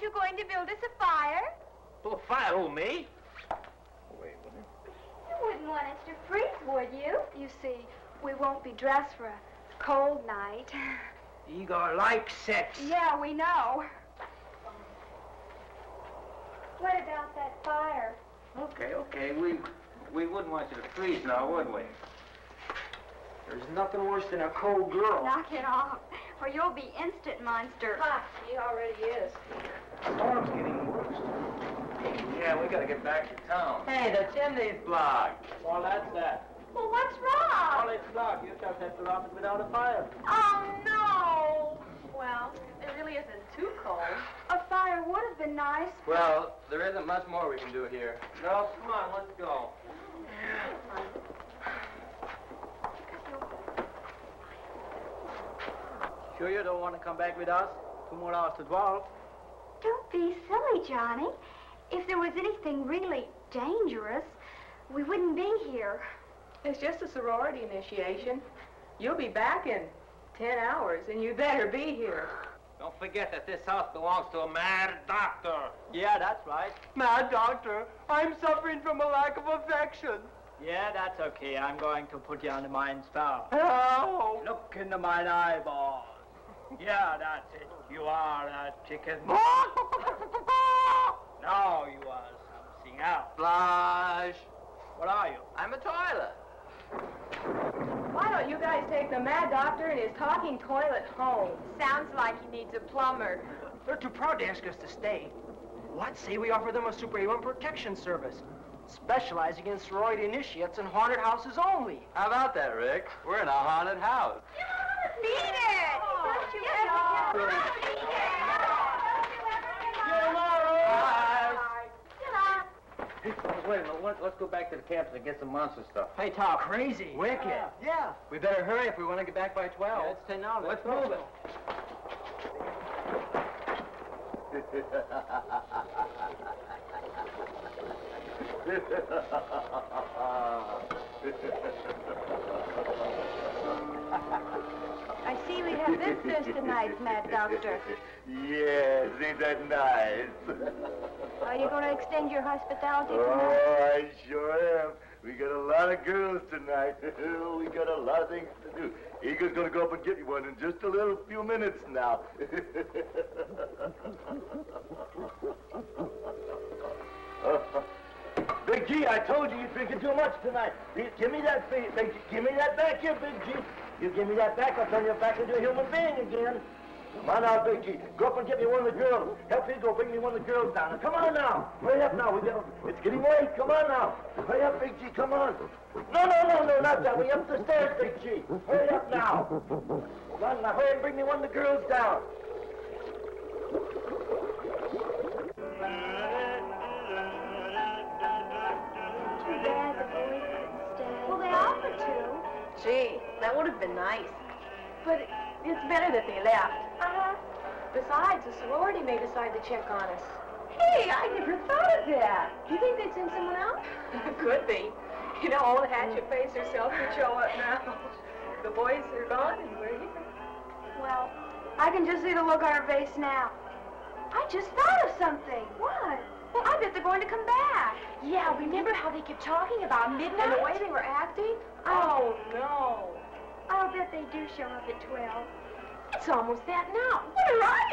you going to build us a fire? Build a fire, who, me? Wait a minute. You wouldn't want us to freeze, would you? You see, we won't be dressed for a cold night. Igor likes sex. Yeah, we know. What about that fire? Okay. We wouldn't want you to freeze now, would we? There's nothing worse than a cold girl. Knock it off, or you'll be instant monster. Ha, he already is. Storm's getting worse. Yeah, we gotta get back to town. Hey, the chimney's blocked. Well, that's that. Well, what's wrong? Well, it's blocked. You just have to lock it without a fire. Oh, no. Well, it really isn't too cold. A fire would have been nice. Well, there isn't much more we can do here. No, come on, let's go. Sure you don't want to come back with us? 2 more hours to 12. Don't be silly, Johnny. If there was anything really dangerous, we wouldn't be here. It's just a sorority initiation. You'll be back in 10 hours, and you better be here. Don't forget that this house belongs to a mad doctor. Yeah, that's right. Mad doctor, I'm suffering from a lack of affection. Yeah, that's okay. I'm going to put you under mine spell. How? Look into mine eyeballs. Yeah, that's it. You are a chicken. Now you are something else. Flush. What are you? I'm a toilet. Why don't you guys take the mad doctor and his talking toilet home? Sounds like he needs a plumber. They're too proud to ask us to stay. What say we offer them a superhuman protection service, specializing in sorority initiates and haunted houses only? How about that, Rick? We're in a haunted house. Beat it! Don't you ever get Hey, wait a minute. Let's go back to the campus and get some monster stuff. Hey, Tom. Crazy. Wicked. Yeah. We better hurry if we want to get back by 12. Yeah, it's 10 now. Let's move it. I see we have visitors tonight, Mad Doctor. Yes, ain't that nice? Are you going to extend your hospitality tonight? Oh, I sure am. We got a lot of girls tonight. We got a lot of things to do. Igor's gonna go up and get you one in just a little few minutes now. Big G, I told you you're drinking too much tonight. Give me that, Big G. Give me that back here, Big G. You give me that back, I'll turn you back into a human being again. Come on now, Big G. Go up and get me one of the girls. Help me go bring me one of the girls down. Now, come on now. Hurry up now. It's getting late. Come on now. Hurry up, Big G. Come on. No, not that way. Up the stairs, Big G. Hurry up now. Come on now. Hurry and bring me one of the girls down. Too bad the boys couldn't stay. Well, they offered to. Gee, that would have been nice. But it's better that they left. Uh-huh. Besides, the sorority may decide to check on us. Hey, I never thought of that. Do you think they'd send someone out? Could be. You know, old Hatchet Face herself could show up now. The boys are gone and we're here. Well, I can just see the look on her face now. I just thought of something. What? Well, I bet they're going to come back. Yeah, remember how they kept talking about midnight? And the way they were acting? Oh, no. I'll bet they do show up at 12. It's almost that now. What are I